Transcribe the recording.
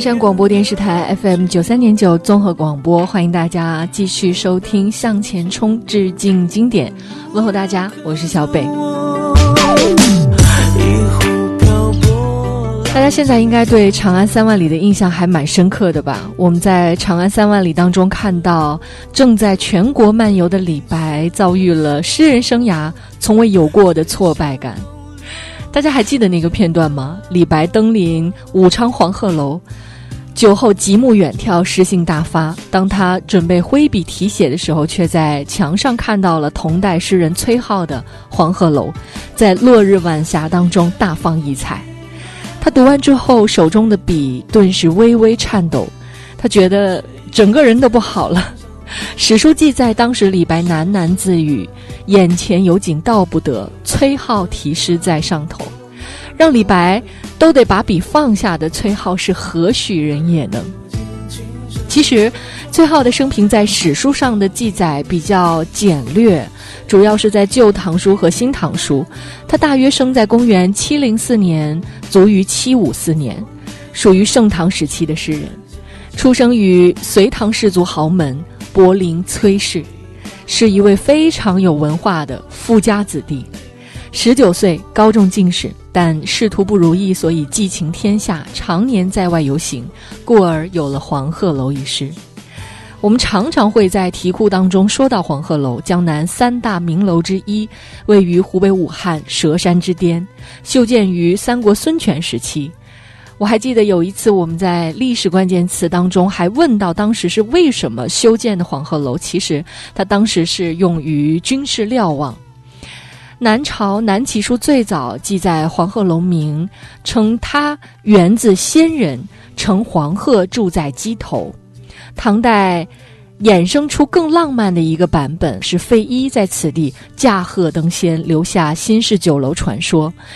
山广播电视台 FM93.9 综合广播，欢迎大家继续收听向前冲致敬经典。问候大家，我是小北。大家现在应该对长安3万里的印象还蛮深刻的吧？我们在长安3万里当中看到，正在全国漫游的李白遭遇了诗人生涯从未有过的挫败感。大家还记得那个片段吗？李白登临武昌黄鹤楼，酒后极目远眺，诗兴大发。当他准备挥笔题写的时候，却在墙上看到了同代诗人崔颢的《黄鹤楼》，在落日晚霞当中大放异彩。他读完之后，手中的笔顿时微微颤抖，他觉得整个人都不好了。史书记载，当时李白喃喃自语，眼前有景道不得，崔颢题诗在上头。让李白都得把笔放下的崔颢是何许人也呢？其实崔颢的生平在史书上的记载比较简略，主要是在旧唐书和新唐书。他大约生在公元704年，卒于754年，属于盛唐时期的诗人。出生于隋唐氏族豪门柏林崔氏，是一位非常有文化的富家子弟。19岁高中进士，但仕途不如意，所以寄情天下，常年在外游行，故而有了黄鹤楼一诗。我们常常会在题库当中说到黄鹤楼，江南3大名楼之一，位于湖北武汉佘山之巅，修建于三国孙权时期。我还记得有一次我们在历史关键词当中还问到当时是为什么修建的黄鹤楼，其实它当时是用于军事瞭望。南朝南齐书最早记载黄鹤楼名，称它源自仙人乘黄鹤住在鸡头。唐代衍生出更浪漫的一个版本，是费祎在此地驾鹤登仙，留下新式酒楼传说，